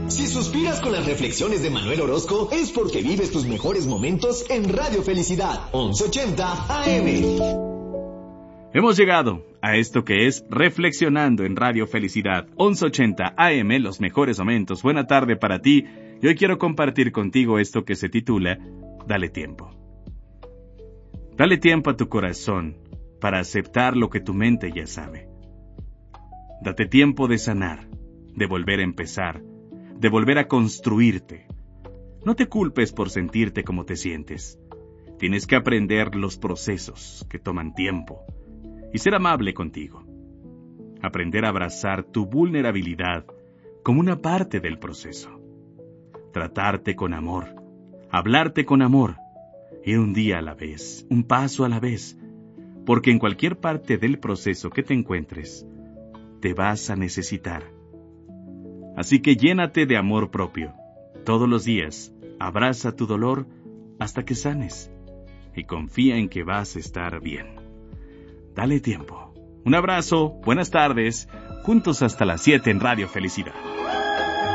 Si suspiras con las reflexiones de Manuel Orozco, es porque vives tus mejores momentos en Radio Felicidad, 1180 AM. Hemos llegado a esto que es Reflexionando en Radio Felicidad, 1180 AM, los mejores momentos. Buena tarde para ti, y hoy quiero compartir contigo esto que se titula Dale tiempo. Dale tiempo a tu corazón para aceptar lo que tu mente ya sabe. Date tiempo de sanar, de volver a empezar, de volver a construirte. No te culpes por sentirte como te sientes. Tienes que aprender los procesos que toman tiempo y ser amable contigo. Aprender a abrazar tu vulnerabilidad como una parte del proceso. Tratarte con amor, hablarte con amor, ir un día a la vez, un paso a la vez, porque en cualquier parte del proceso que te encuentres, te vas a necesitar. Así que llénate de amor propio. Todos los días, abraza tu dolor hasta que sanes y confía en que vas a estar bien. Dale tiempo. Un abrazo, buenas tardes, juntos hasta las 7 en Radio Felicidad.